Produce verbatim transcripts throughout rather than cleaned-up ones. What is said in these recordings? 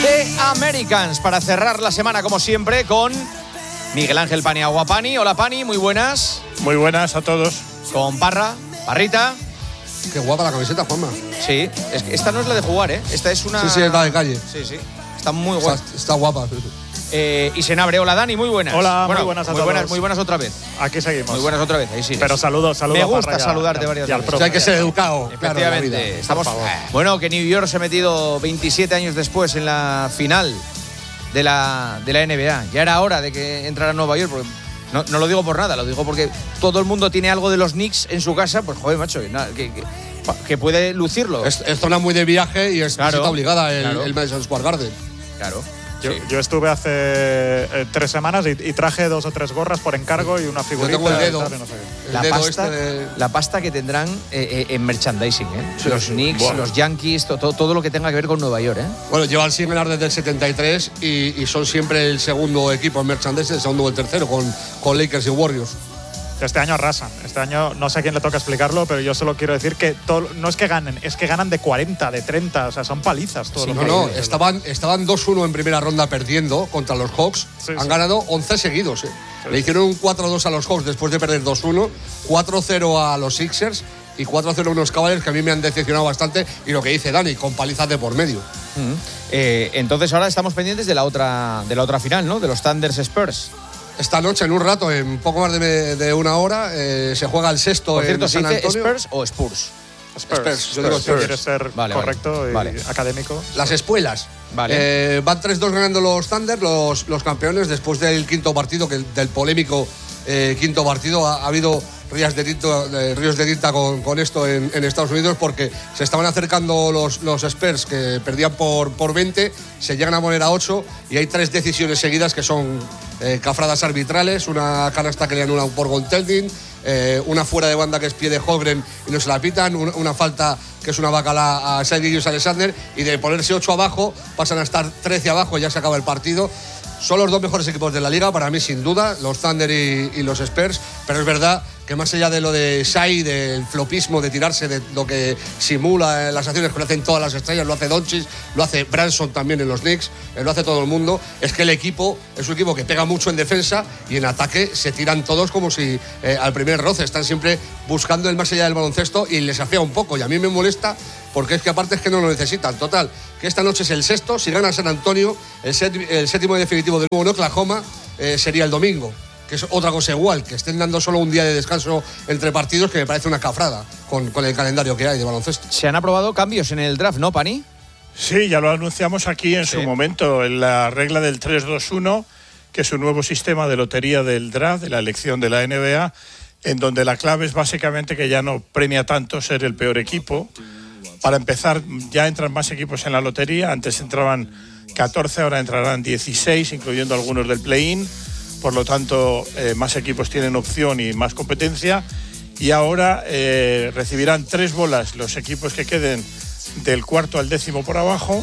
The Americans, para cerrar la semana como siempre con Miguel Ángel Paniagua. Pani, hola Pani, muy buenas. Muy buenas a todos. Con Parra, Parrita. Qué guapa la camiseta, Juanma. Sí, es que esta no es la de jugar, ¿eh? Esta es una... Sí, sí, es la de calle. Sí, sí, está muy guapa. Está, está guapa. Eh, y Senabre, hola Dani, muy buenas. Hola, bueno, muy buenas a muy todos. Buenas, muy buenas otra vez. Aquí seguimos. Muy buenas otra vez, ahí sí. Pero saludos, saludos. Me gusta saludarte varias veces. O sea, hay que ser educado. Efectivamente. Claro, vida, Estamos, bueno, que New York se ha metido veintisiete años después en la final de la, de la N B A. Ya era hora de que entrara a Nueva York, porque no, no lo digo por nada, lo digo porque todo el mundo tiene algo de los Knicks en su casa, pues joder, macho, que, que, que, que puede lucirlo. Es, es zona muy de viaje y es claro, visita obligada el, claro. el Madison Square Garden. Claro. Yo, sí. yo estuve hace eh, tres semanas y, y traje dos o tres gorras por encargo y una figurita. Yo tengo el dedo. Y tal, y no sé qué. El La dedo pasta, este de... la pasta que tendrán eh, eh, en merchandising, ¿eh? Sí, los sí. Knicks, Bueno. los Yankees, to, to, todo lo que tenga que ver con Nueva York, ¿eh? Bueno, llevan sin ganar desde el setenta y tres y, y son siempre el segundo equipo en merchandising, el segundo o el tercero, con, con Lakers y Warriors. Este año arrasan. Este año no sé a quién le toca explicarlo, pero yo solo quiero decir que todo, no es que ganen, es que ganan de cuarenta, de treinta, o sea, son palizas todos Sí, los No, no, partidos. estaban, estaban dos uno en primera ronda perdiendo contra los Hawks. Sí, Han sí. ganado once seguidos. ¿eh? Sí, Le hicieron un cuatro dos a los Hawks después de perder dos uno, cuatro cero a los Sixers y cuatro cero a unos Cavaliers que a mí me han decepcionado bastante. Y lo que dice Dani, con palizas de por medio. Mm. Eh, entonces ahora estamos pendientes de la otra, de la otra final, ¿no? De los Thunders Spurs. Esta noche, en un rato, en poco más de, de una hora, eh, se juega el sexto Por cierto, en ¿se San dice Antonio. Spurs o Spurs? Spurs, Spurs, yo digo si Spurs. quieres ser Vale, correcto vale, y vale. académico. Las espuelas. Vale. Eh, van tres dos ganando los Thunder, los, los campeones, después del quinto partido, que del polémico eh, quinto partido. Ha, ha habido ríos de tinta, de, ríos de tinta con, con esto en, en Estados Unidos, porque se estaban acercando los, los Spurs, que perdían por, por veinte, se llegan a poner a ocho, y hay tres decisiones seguidas que son eh, cafradas arbitrales, una canasta que le anulan por goaltending, eh, una fuera de banda que es pie de Holmgren y no se la pitan, una, una falta que es una bacala a Shai Gilgeous-Alexander, y de ponerse ocho abajo pasan a estar trece abajo y ya se acaba el partido. Son los dos mejores equipos de la liga, para mí sin duda, los Thunder y, y los Spurs, pero es verdad que más allá de lo de Shai, del flopismo, de tirarse, de lo que simula, las acciones que lo hacen todas las estrellas, lo hace Doncic, lo hace Branson también en los Knicks, lo hace todo el mundo, es que el equipo es un equipo que pega mucho en defensa y en ataque se tiran todos como si eh, al primer roce, están siempre buscando el más allá del baloncesto y les afea un poco, y a mí me molesta porque es que aparte es que no lo necesitan. Total, que esta noche es el sexto, si gana San Antonio, el, set, el séptimo y definitivo del nuevo en Oklahoma eh, sería el domingo, que es otra cosa igual, que estén dando solo un día de descanso entre partidos, que me parece una cafrada con, con el calendario que hay de baloncesto. Se han aprobado cambios en el draft, ¿no, Pani? Sí, ya lo anunciamos aquí en Sí. su momento, en la regla del tres dos uno, que es un nuevo sistema de lotería del draft, de la elección de la N B A, en donde la clave es básicamente que ya no premia tanto ser el peor equipo. Para empezar, ya entran más equipos en la lotería. Antes entraban catorce, ahora entrarán dieciséis, incluyendo algunos del play-in. Por lo tanto, eh, más equipos tienen opción y más competencia. Y ahora eh, recibirán tres bolas los equipos que queden del cuarto al décimo por abajo.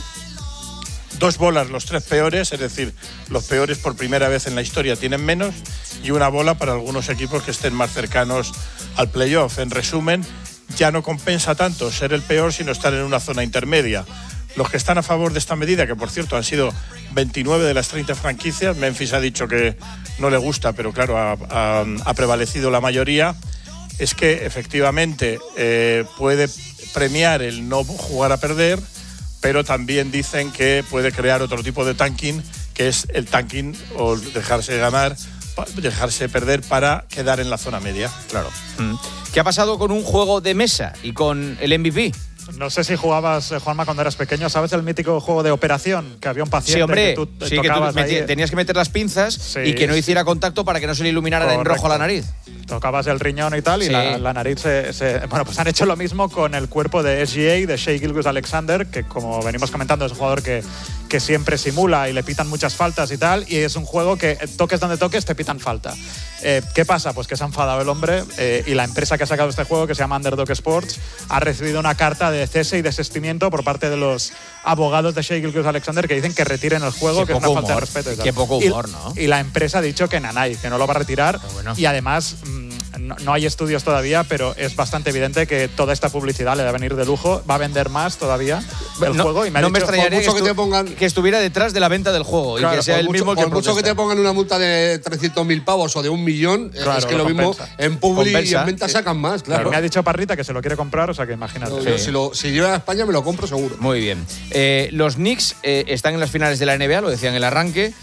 Dos bolas los tres peores, es decir, los peores por primera vez en la historia tienen menos. Y una bola para algunos equipos que estén más cercanos al playoff. En resumen, ya no compensa tanto ser el peor, sino estar en una zona intermedia. Los que están a favor de esta medida, que por cierto han sido veintinueve de las treinta franquicias, Memphis ha dicho que no le gusta, pero claro, ha, ha, ha prevalecido la mayoría, es que efectivamente eh, puede premiar el no jugar a perder, pero también dicen que puede crear otro tipo de tanking, que es el tanking o dejarse ganar, dejarse perder para quedar en la zona media. Claro. Mm. ¿Qué ha pasado con un juego de mesa y con el M V P? No sé si jugabas, eh, Juanma, cuando eras pequeño, ¿sabes el mítico juego de operación? Que había un paciente Sí, hombre, que tú eh, sí, que tú tocabas meti- ahí, tenías que meter las pinzas Sí, y que no sí. hiciera contacto para que no se le iluminara en Correcto. rojo la nariz. tocabas el riñón y tal, y Sí. la, la nariz se, se… Bueno, pues han hecho lo mismo con el cuerpo de S G A, de Shai Gilgeous-Alexander, que como venimos comentando es un jugador que, que siempre simula y le pitan muchas faltas y tal, y es un juego que toques donde toques te pitan falta. Eh, ¿Qué pasa? Pues que se ha enfadado el hombre eh, y la empresa que ha sacado este juego, que se llama Underdog Sports, ha recibido una carta de cese y desistimiento por parte de los abogados de Shai Gilgeous-Alexander que dicen que retiren el juego, Qué que es una poco falta de humor. respeto. Y tal. Qué poco Y- humor, ¿no? Y la empresa ha dicho que nanay, que no lo va a retirar. Pero bueno. Y además, mmm, no, no hay estudios todavía, pero es bastante evidente que toda esta publicidad le va a venir de lujo, va a vender más todavía el no, juego. Y me no ha me dicho, extrañaría que, mucho que estu te pongan- que estuviera detrás de la venta del juego Claro, y que sea por el mucho, mismo el que por mucho que protesta. te pongan una multa de trescientos mil pavos o de un millón, eh, Claro, es que lo lo mismo compensa. en publi y Compensa, en venta sí. sacan más, claro. Me ha dicho Parrita que se lo quiere comprar, o sea que imagínate. Yo, Sí. yo si, lo, si llega a España me lo compro seguro. Muy bien. Eh, los Knicks eh, están en las finales de la N B A, lo decían en el arranque.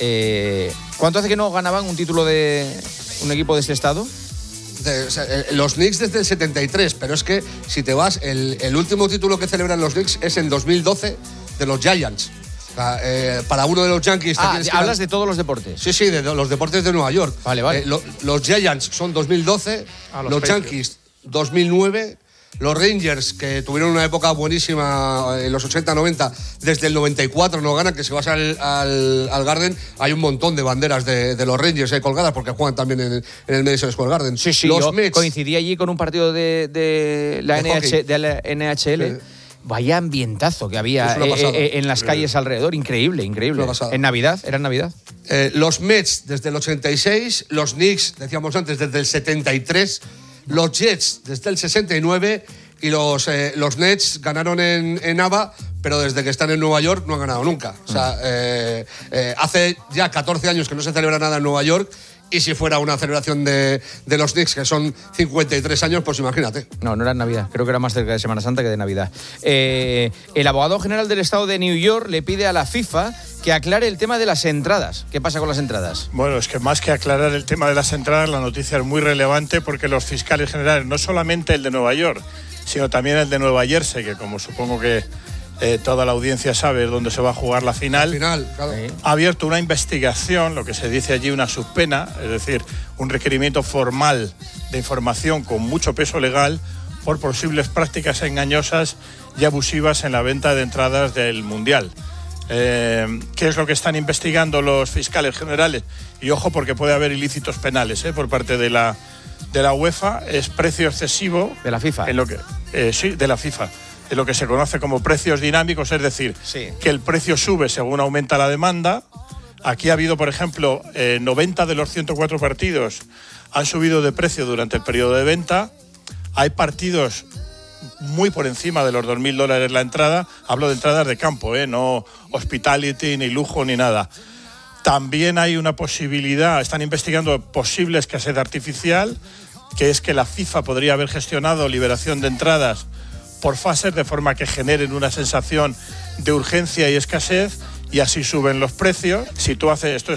Eh, ¿Cuánto hace que no ganaban un título de un equipo de este estado? De- o sea, eh, los Knicks desde el setenta y tres, pero es que si te vas, el, el último título que celebran los Knicks es en dos mil doce de los Giants. O sea, eh, para uno de los Yankees... te Ah, tienes que hablas dar- de todos los deportes. Sí, sí, de, de los deportes de Nueva York. Vale, vale. Eh, lo- los Giants son dos mil doce, Ah, los los, Patriots. Yankees dos mil nueve, los Rangers, que tuvieron una época buenísima en los ochenta noventa, desde el noventa y cuatro no ganan, que si vas al, al, al Garden hay un montón de banderas de, de los Rangers eh, colgadas, porque juegan también en, el- en el Madison Square Garden. Sí, sí, los yo Mets, coincidí allí con un partido de, de la, De N H, hockey. de la N H L. Sí. Vaya ambientazo que había Es una eh, pasada. eh, en las calles alrededor. Increíble, increíble. Es una pasada. En Navidad, era en Navidad. Eh, los Mets desde el ochenta y seis, los Knicks, decíamos antes, desde el setenta y tres, los Jets desde el sesenta y nueve y los, eh, los Nets ganaron en, en Ava, pero desde que están en Nueva York no han ganado nunca. O sea, eh, eh, hace ya catorce años que no se celebra nada en Nueva York. Y si fuera una celebración de, de los Knicks, que son cincuenta y tres años, pues imagínate. No, no era en Navidad. Creo que era más cerca de Semana Santa que de Navidad. Eh, el abogado general del estado de New York le pide a la FIFA que aclare el tema de las entradas. ¿Qué pasa con las entradas? Bueno, es que más que aclarar el tema de las entradas, la noticia es muy relevante porque los fiscales generales, no solamente el de Nueva York, sino también el de Nueva Jersey, que como supongo que eh, toda la audiencia sabe dónde se va a jugar la final, Al final, claro. Sí. ha abierto una investigación, lo que se dice allí una subpena, es decir, un requerimiento formal de información con mucho peso legal por posibles prácticas engañosas y abusivas en la venta de entradas del Mundial. Eh, ¿Qué es lo que están investigando los fiscales generales? Y ojo, porque puede haber ilícitos penales eh, por parte de la, de la UEFA. Es precio excesivo. De la FIFA. En lo que, eh, sí, de la FIFA. En lo que se conoce como precios dinámicos, es decir, Sí. que el precio sube según aumenta la demanda. Aquí ha habido, por ejemplo, eh, noventa de los ciento cuatro partidos han subido de precio durante el periodo de venta. Hay partidos muy por encima de los dos mil dólares la entrada. Hablo de entradas de campo, ¿eh? No hospitality, ni lujo, ni nada. También hay una posibilidad, están investigando posible escasez artificial, que es que la FIFA podría haber gestionado liberación de entradas por fases de forma que generen una sensación de urgencia y escasez y así suben los precios. Si tú haces esto